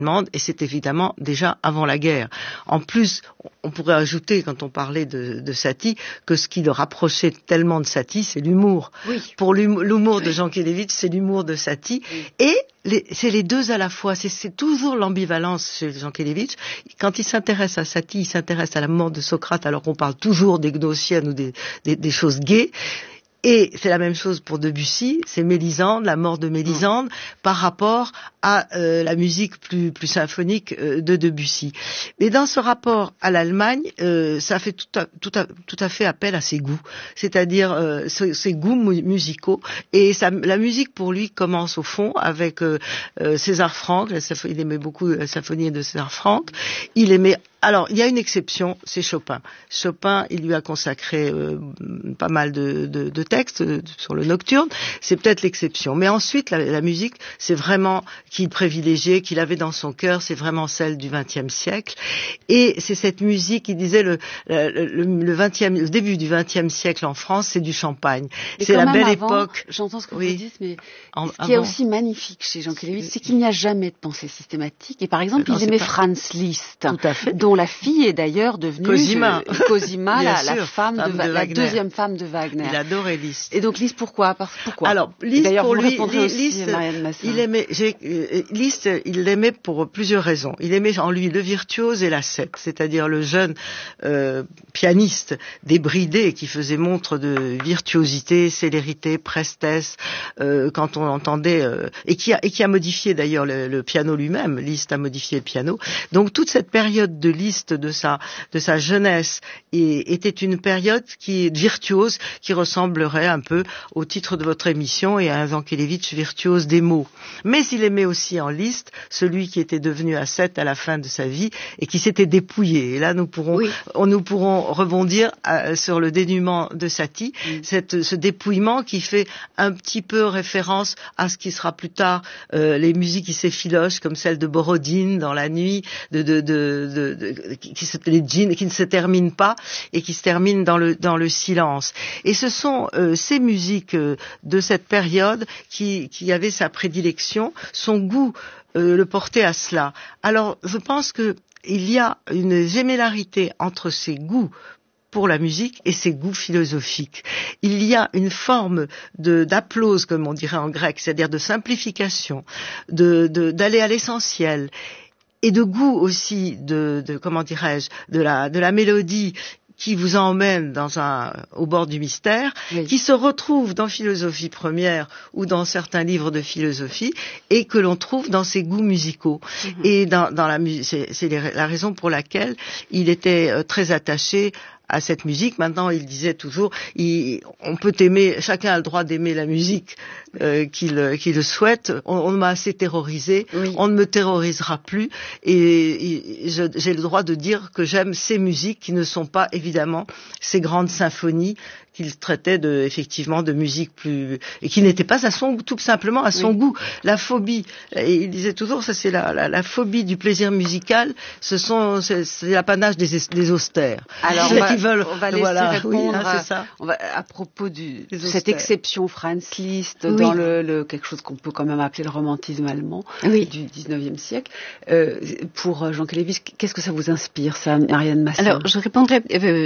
et c'est évidemment déjà avant la guerre. En plus, on pourrait ajouter, quand on parlait de Satie, que ce qui le rapprochait tellement de Satie, c'est l'humour. Oui. Pour l'humour de Jankélévitch, c'est l'humour de Satie. Oui. Et c'est les deux à la fois. C'est toujours l'ambivalence chez Jankélévitch. Quand il s'intéresse à Satie, il s'intéresse à la mort de Socrate, alors qu'on parle toujours des gnossiennes ou des choses gaies. Et c'est la même chose pour Debussy, c'est Mélisande, la mort de Mélisande, par rapport à la musique plus symphonique de Debussy. Mais dans ce rapport à l'Allemagne, ça fait tout à fait appel à ses goûts, c'est-à-dire ses goûts musicaux. Et la musique pour lui commence au fond avec César Franck. Il aimait beaucoup la symphonie de César Franck. Alors, il y a une exception, c'est Chopin. Chopin, il lui a consacré pas mal de textes sur le nocturne. C'est peut-être l'exception. Mais ensuite, la musique, c'est vraiment qu'il privilégiait, qu'il avait dans son cœur, c'est vraiment celle du XXe siècle. Et c'est cette musique, il disait le début du XXe siècle en France, c'est du champagne. Mais c'est la belle avant, époque. J'entends ce que vous dites, mais ce qui est aussi magnifique chez Jankélévitch, c'est qu'il n'y a jamais de pensée systématique. Et par exemple, ils aimaient Franz Liszt. Tout à fait. Dont la fille est d'ailleurs devenue Cosima, la deuxième femme de Wagner. Il adorait Liszt. Et donc Liszt, pourquoi? Alors Liszt, pour lui, Liszt, il l'aimait pour plusieurs raisons. Il aimait en lui le virtuose et l'ascète, c'est-à-dire le jeune pianiste débridé qui faisait montre de virtuosité, célérité, prestesse quand on entendait et qui a modifié d'ailleurs le piano lui-même. Liszt a modifié le piano. Donc toute cette période de Liszt, de sa jeunesse, était une période qui est virtuose, qui ressemblerait un peu au titre de votre émission et à un Jankélévitch virtuose des mots. Mais il aimait aussi en Liszt celui qui était devenu ascète à la fin de sa vie et qui s'était dépouillé. Et là, nous pourrons rebondir sur le dénuement de Satie, ce dépouillement qui fait un petit peu référence à ce qui sera plus tard les musiques qui s'effilochent, comme celle de Borodine dans la nuit, qui ne se terminent pas et qui se terminent dans le silence. Et ce sont ces musiques de cette période qui avaient sa prédilection, son goût le portait à cela. Alors, je pense que il y a une gémellarité entre ses goûts pour la musique et ses goûts philosophiques. Il y a une forme d'applause, comme on dirait en grec, c'est-à-dire de simplification, d'aller à l'essentiel, et de goût aussi comment dirais-je, de la mélodie qui vous emmène au bord du mystère, qui se retrouve dans Philosophie première ou dans certains livres de philosophie et que l'on trouve dans ses goûts musicaux. Et dans la musique, c'est la raison pour laquelle il était très attaché à cette musique. Maintenant, il disait toujours, on peut aimer, chacun a le droit d'aimer la musique qu'il le souhaite. On m'a assez terrorisé, on ne me terrorisera plus, et j'ai le droit de dire que j'aime ces musiques qui ne sont pas évidemment ces grandes symphonies qu'il traitait effectivement de musique plus, et qui n'était pas tout simplement à son goût. La phobie, et il disait toujours, ça c'est la phobie du plaisir musical, c'est l'apanage des austères. Alors, on va laisser répondre à propos de cette exception Franz Liszt dans quelque chose qu'on peut quand même appeler le romantisme allemand du 19e siècle. Pour Jankélévitch, qu'est-ce que ça vous inspire, ça, Ariane Massin? Alors, je répondrai,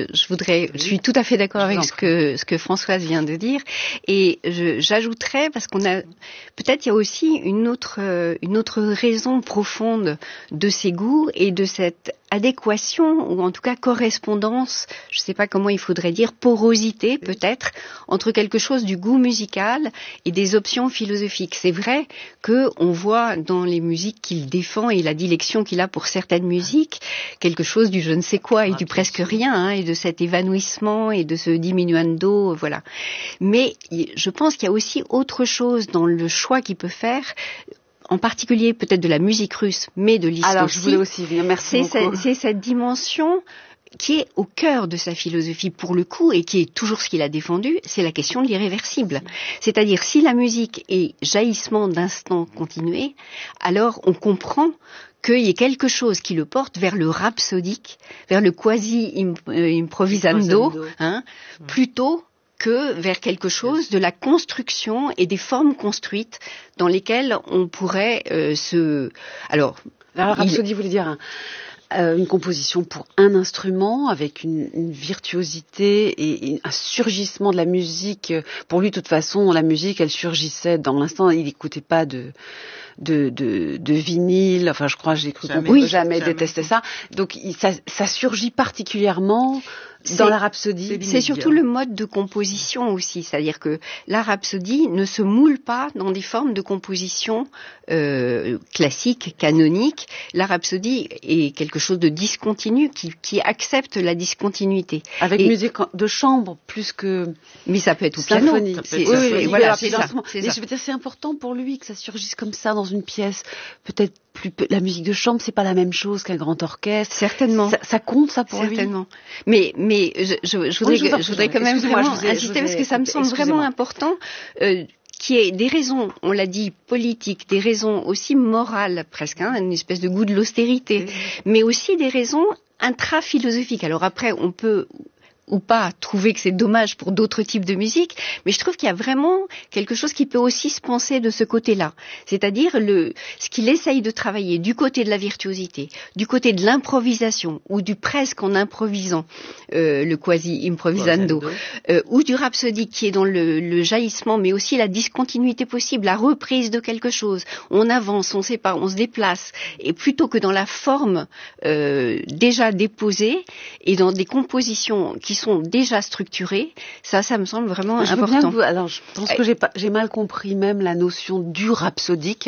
je suis tout à fait d'accord avec ce que Françoise vient de dire, et j'ajouterais, parce peut-être il y a aussi une autre raison profonde de ces goûts et de cette adéquation, ou en tout cas correspondance, je ne sais pas comment il faudrait dire, porosité peut-être, entre quelque chose du goût musical et des options philosophiques. C'est vrai qu'on voit dans les musiques qu'il défend et la dilection qu'il a pour certaines musiques, quelque chose du je ne sais quoi et du presque rien, et de cet évanouissement et de ce diminuendo, voilà. Mais je pense qu'il y a aussi autre chose dans le choix qu'il peut faire, en particulier peut-être de la musique russe, mais de Liszt aussi. Alors, je voulais aussi venir, merci beaucoup. C'est cette dimension qui est au cœur de sa philosophie pour le coup, et qui est toujours ce qu'il a défendu, c'est la question de l'irréversible. C'est-à-dire, si la musique est jaillissement d'instants continués, alors on comprend qu'il y ait quelque chose qui le porte vers le rhapsodique, vers le quasi-improvisando, plutôt que vers quelque chose de la construction et des formes construites dans lesquelles on pourrait Alors, Alors, Rhapsodie voulait dire une composition pour un instrument avec une virtuosité et un surgissement de la musique. Pour lui, de toute façon, la musique, elle surgissait dans l'instant. Il n'écoutait pas de vinyle. Enfin, je crois, j'ai cru qu'on peut jamais détester ça. Donc, ça surgit particulièrement dans la Rhapsodie. C'est surtout le mode de composition aussi. C'est-à-dire que la Rhapsodie ne se moule pas dans des formes de composition classiques, canoniques. La Rhapsodie est quelque chose de discontinu qui accepte la discontinuité. Avec musique de chambre plus que. Mais ça peut être au symphonie. Oui, voilà, c'est ça. Mais je veux dire, c'est important pour lui que ça surgisse comme ça dans une pièce. Peut-être la musique de chambre, c'est pas la même chose qu'un grand orchestre. Certainement. Ça compte ça pour lui. Certainement. Mais je voudrais quand même vraiment insister parce que ça me semble vraiment important. Qui est des raisons, on l'a dit, politiques, des raisons aussi morales presque, une espèce de goût de l'austérité, mais aussi des raisons intra-philosophiques. Alors après, on peut ou pas trouver que c'est dommage pour d'autres types de musique, mais je trouve qu'il y a vraiment quelque chose qui peut aussi se penser de ce côté-là. C'est-à-dire ce qu'il essaye de travailler du côté de la virtuosité, du côté de l'improvisation, ou du presque en improvisant, le quasi-improvisando, ou du rhapsodique qui est dans le jaillissement, mais aussi la discontinuité possible, la reprise de quelque chose. On avance, on sépare, on se déplace, et plutôt que dans la forme déjà déposée, et dans des compositions qui sont déjà structurées, ça me semble vraiment important. Alors, je pense que j'ai mal compris même la notion du rhapsodique.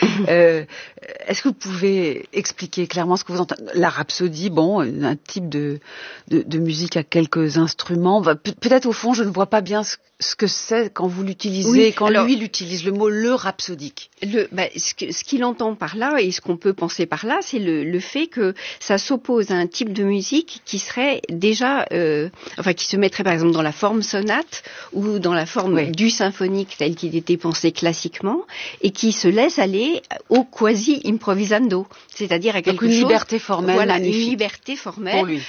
Est-ce que vous pouvez expliquer clairement ce que vous entendez? La rhapsodie, un type de musique à quelques instruments. Peut-être au fond, je ne vois pas bien ce que c'est quand vous l'utilisez, lui l'utilise, le mot le rhapsodique. Ce qu'il entend par là et ce qu'on peut penser par là, c'est le fait que ça s'oppose à un type de musique qui serait déjà, qui se mettrait par exemple dans la forme sonate ou dans la forme du symphonique tel qu'il était pensé classiquement et qui se laisse aller au quasi-improvisando, c'est-à-dire à quelque chose... une liberté formelle. Voilà, une liberté formelle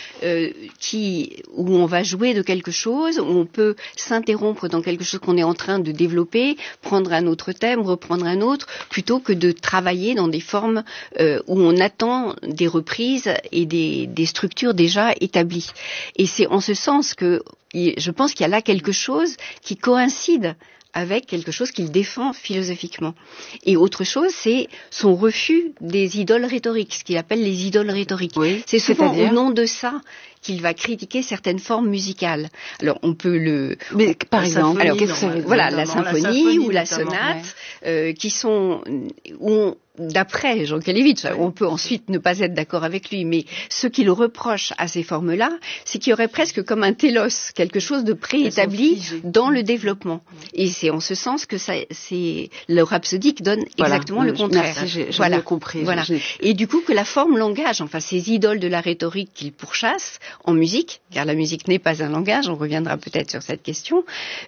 où on va jouer de quelque chose, où on peut s'interrompre dans quelque chose qu'on est en train de développer, prendre un autre thème, reprendre un autre, plutôt que de travailler dans des formes où on attend des reprises et des structures déjà établies. Et c'est en ce sens que je pense qu'il y a là quelque chose qui coïncide avec quelque chose qu'il défend philosophiquement. Et autre chose, c'est son refus des idoles rhétoriques, ce qu'il appelle les idoles rhétoriques. Oui, c'est souvent au nom de ça qu'il va critiquer certaines formes musicales. Alors on peut Mais par exemple, la symphonie ou la sonate, qui sont d'après Jean Kelevitch, on peut ensuite ne pas être d'accord avec lui, mais ce qu'il reproche à ces formes-là, c'est qu'il y aurait presque comme un télos, quelque chose de préétabli dans le développement. Et c'est en ce sens que le rhapsodique donne exactement le contraire. Merci, j'ai compris. Voilà. Et du coup que la forme langage, ces idoles de la rhétorique qu'il pourchasse en musique, car la musique n'est pas un langage, on reviendra peut-être sur cette question,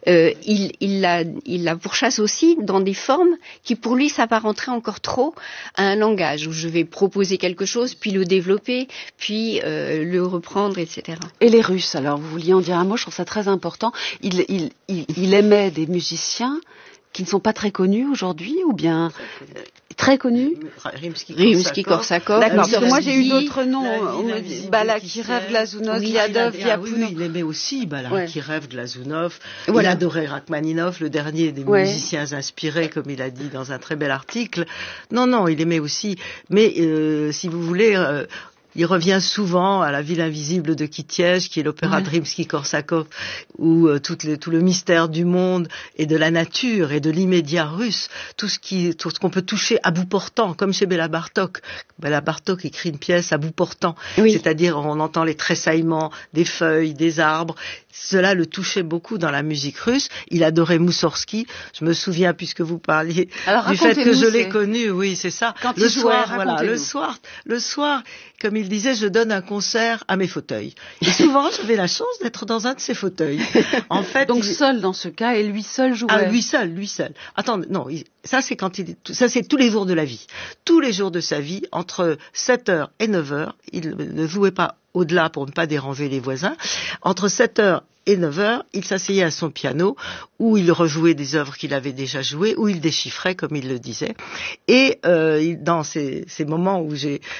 il la pourchasse aussi dans des formes qui pour lui s'apparenteraient encore trop à un langage où je vais proposer quelque chose, puis le développer, puis le reprendre, etc. Et les Russes, alors vous vouliez en dire un mot, je trouve ça très important. Il aimait des musiciens qui ne sont pas très connus aujourd'hui, ou bien très connus. Rimsky-Korsakov. D'accord, parce que moi j'ai eu d'autres noms. On me dit Balakirev, Glazunov, Liadov, Lyapunov. Il aimait aussi Balakirev, Glazunov. Il adorait Rachmaninov, le dernier des musiciens inspirés, comme il a dit dans un très bel article. Non, il aimait aussi. Mais si vous voulez... il revient souvent à La Ville invisible de Kitiej, qui est l'opéra de Rimsky-Korsakov, où tout le mystère du monde et de la nature et de l'immédiat russe, tout ce qu'on peut toucher à bout portant, comme chez Béla Bartok. Béla Bartok écrit une pièce à bout portant, c'est-à-dire on entend les tressaillements des feuilles, des arbres. Cela le touchait beaucoup dans la musique russe. Il adorait Moussorski. Je me souviens, puisque vous parliez du fait que je l'ai connu, oui, c'est ça. Quand le soir, le soir, comme il disait, je donne un concert à mes fauteuils. Et souvent, j'avais la chance d'être dans un de ces fauteuils. En fait, donc seul dans ce cas, et lui seul jouait. Ah, lui seul. Attends, non, ça c'est c'est tous les jours de la vie. Tous les jours de sa vie, entre 7h et 9h, il ne jouait pas au-delà pour ne pas déranger les voisins. Entre 7h et 9h, il s'asseyait à son piano, où il rejouait des œuvres qu'il avait déjà jouées, où il déchiffrait, comme il le disait. Et dans ces moments où j'ai